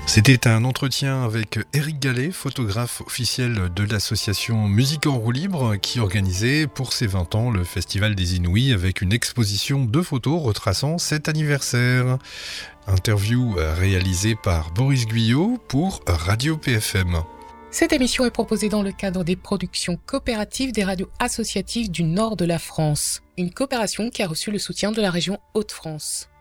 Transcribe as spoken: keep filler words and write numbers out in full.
C'était un entretien avec Éric Gallet, photographe officiel de l'association Musique en roue libre, qui organisait pour ses vingt ans le Festival des Inouïs avec une exposition de photos retraçant cet anniversaire. Interview réalisée par Boris Guyot pour Radio P F M. Cette émission est proposée dans le cadre des productions coopératives des radios associatives du nord de la France. Une coopération qui a reçu le soutien de la région Hauts-de-France.